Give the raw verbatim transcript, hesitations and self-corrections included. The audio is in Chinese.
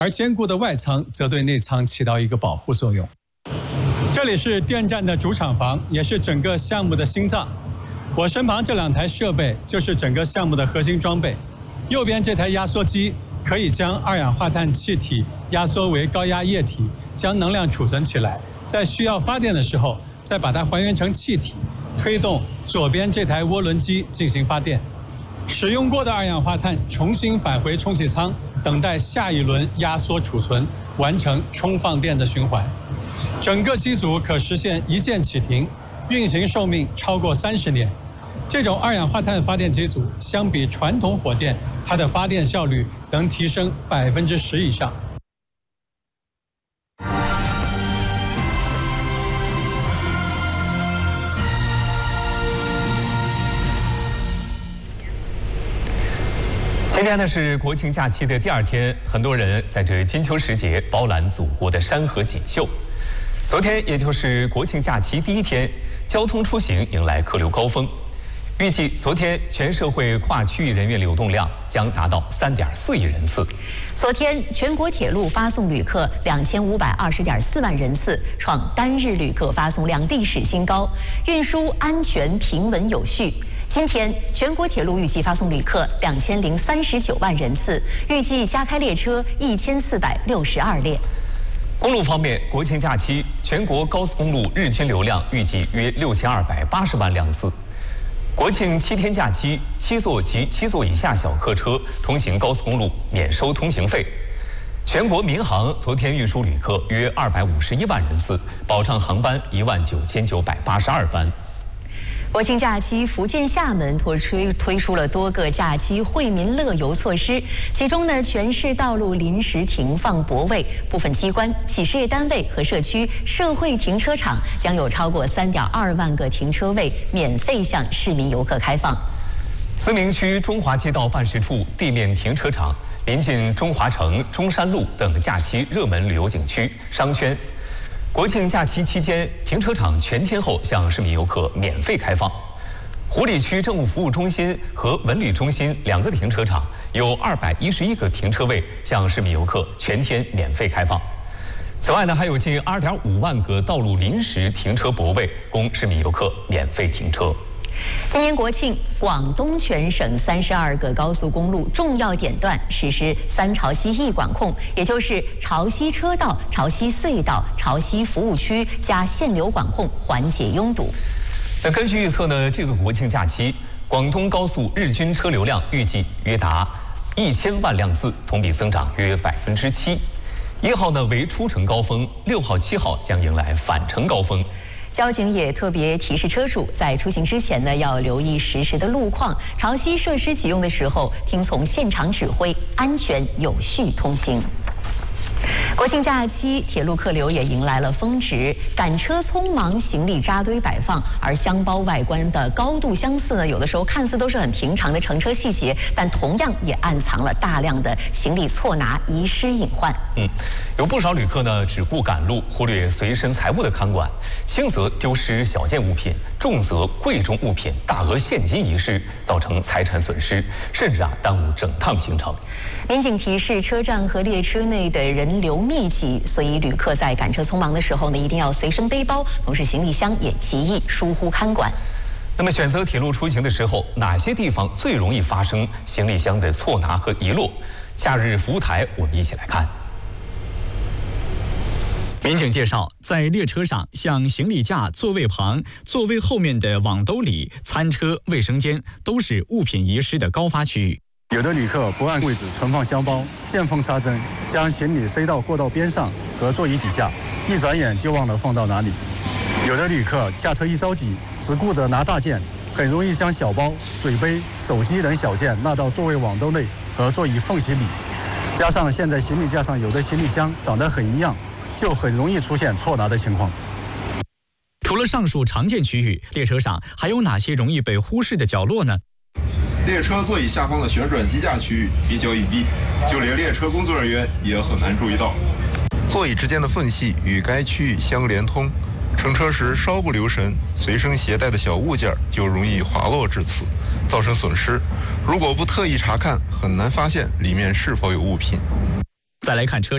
而坚固的外舱则对内舱起到一个保护作用。这里是电站的主厂房，也是整个项目的心脏。我身旁这两台设备就是整个项目的核心装备。右边这台压缩机可以将二氧化碳气体压缩为高压液体，将能量储存起来，在需要发电的时候再把它还原成气体，推动左边这台涡轮机进行发电。使用过的二氧化碳重新返回充气舱，等待下一轮压缩储存，完成充放电的循环。整个机组可实现一键启停，运行寿命超过三十年。这种二氧化碳发电机组相比传统火电，它的发电效率能提升百分之十以上。 今天呢是国庆假期的第二天，很多人在这金秋时节饱览祖国的山河锦绣。昨天也就是国庆假期第一天，交通出行迎来客流高峰。预计昨天全社会跨区域人员流动量将达到三点四亿人次。 昨天全国铁路发送旅客两千五百二十点四万人次，创单日旅客发送量历史新高，运输安全平稳有序。今天全国铁路预计发送旅客两千零三十九万人次，预计加开列车一千四百六十二列。 公路方面，国庆假期全国高速公路日均流量预计约六千二百八十万辆次。国庆七天假期，七座及七座以下小客车通行高速公路免收通行费。全国民航昨天运输旅客约二百五十一万人次，保障航班一万九千九百八十二班。 国庆假期，福建厦门推出推出了多个假期惠民乐游措施，其中呢，全市道路临时停放泊位，部分机关、企事业单位和社区社会停车场将有超过三点二万个停车位免费向市民游客开放。 思明区中华街道办事处地面停车场临近中华城、中山路等假期热门旅游景区、商圈。国庆假期期间，停车场全天候向市民游客免费开放。湖里区政务服务中心和文旅中心两个停车场有二百一十一个停车位向市民游客全天免费开放。此外呢，还有近二点五万个道路临时停车泊位供市民游客免费停车。 今年国庆，广东全省三十二个高速公路重要点段实施三潮汐易管控，也就是潮汐车道、潮汐隧道、潮汐服务区加限流管控，缓解拥堵。 那根据预测呢，这个国庆假期，广东高速日均车流量预计约达一千万辆次，同比增长约百分之七。一号呢为出城高峰，六号、七号将迎来返程高峰。 交警也特别提示车主，在出行之前呢，要留意实时的路况，潮汐设施启用的时候，听从现场指挥，安全有序通行。国庆假期，铁路客流也迎来了峰值，赶车匆忙，行李扎堆摆放，而箱包外观的高度相似呢，有的时候看似都是很平常的乘车细节，但同样也暗藏了大量的行李错拿、遗失隐患。 嗯，有不少旅客呢只顾赶路，忽略随身财物的看管，轻则丢失小件物品，重则贵重物品、大额现金遗失，造成财产损失，甚至啊耽误整趟行程。 民警提示，车站和列车内的人流密集，所以旅客在赶车匆忙的时候呢，一定要随身背包，同时行李箱也极易疏忽看管。 那么选择铁路出行的时候，哪些地方最容易发生行李箱的错拿和遗落？假日服务台，我们一起来看。 民警介绍，在列车上，像行李架、座位旁、座位后面的网兜里、餐车、卫生间，都是物品遗失的高发区域。 有的旅客不按位置存放箱包，见缝插针，将行李塞到过道边上和座椅底下，一转眼就忘了放到哪里。有的旅客下车一着急，只顾着拿大件，很容易将小包、水杯、手机等小件纳到座位网兜内和座椅缝隙里。加上现在行李架上有的行李箱长得很一样，就很容易出现错拿的情况。 除了上述常见区域，列车上还有哪些容易被忽视的角落呢？ 列车座椅下方的旋转机架区域比较隐蔽，就连列车工作人员也很难注意到。座椅之间的缝隙与该区域相连通，乘车时稍不留神，随身携带的小物件就容易滑落至此，造成损失。如果不特意查看，很难发现里面是否有物品。 再来看车